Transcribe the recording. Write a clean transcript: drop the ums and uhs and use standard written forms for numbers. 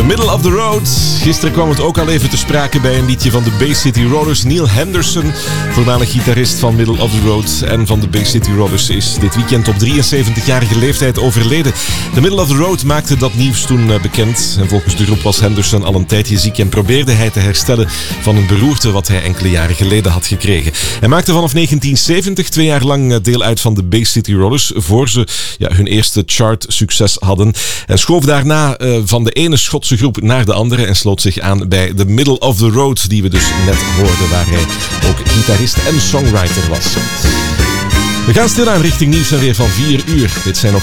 Middle of the Road. Gisteren kwam het ook al even te sprake bij een liedje van de Bay City Rollers. Neil Henderson, voormalig gitarist van Middle of the Road en van de Bay City Rollers, is dit weekend op 73-jarige leeftijd overleden. De Middle of the Road maakte dat nieuws toen bekend. En volgens de groep was Henderson al een tijdje ziek en probeerde hij te herstellen van een beroerte wat hij enkele jaren geleden had gekregen. Hij maakte vanaf 1970 2 jaar lang deel uit van de Bay City Rollers, voor ze hun eerste chart-succes hadden. En schoof daarna van de ene Schotse groep naar de andere en sloot zich aan bij The Middle of the Road, die we dus net hoorden, waar hij ook gitarist en songwriter was. We gaan stilaan richting nieuws en weer van 4 uur. Dit zijn nog